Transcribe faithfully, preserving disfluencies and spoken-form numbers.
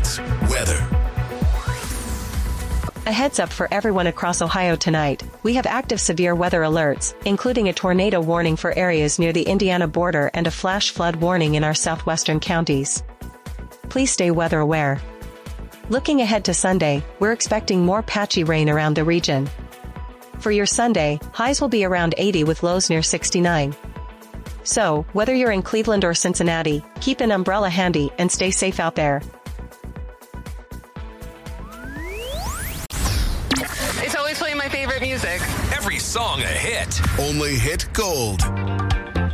Hits weather. A heads up for everyone across Ohio tonight. We have active severe weather alerts, including a tornado warning for areas near the Indiana border and a flash flood warning in our southwestern counties. Please stay weather aware. Looking ahead to Sunday, we're expecting more patchy rain around the region. For your Sunday, highs will be around eighty with lows near sixty-nine. So, whether you're in Cleveland or Cincinnati, keep an umbrella handy and stay safe out there. It's always playing my favorite music. Every song a hit. Only Hit Gold.